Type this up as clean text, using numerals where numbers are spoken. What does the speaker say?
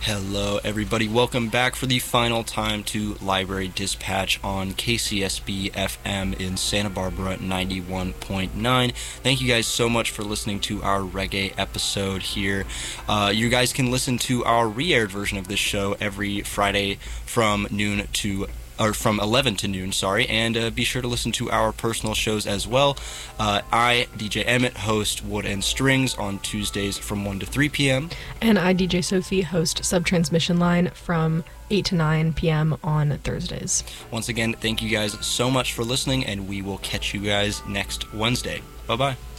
Hello, everybody. Welcome back for the final time to Library Dispatch on KCSB FM in Santa Barbara 91.9. Thank you guys so much for listening to our reggae episode here. You guys can listen to our re-aired version of this show every Friday from 11 to noon, and be sure to listen to our personal shows as well. I, DJ Emmett, host Wood and Strings on Tuesdays from 1 to 3 p.m. And I, DJ Sophie, host Subtransmission Line from 8 to 9 p.m. on Thursdays. Once again, thank you guys so much for listening, and we will catch you guys next Wednesday. Bye-bye.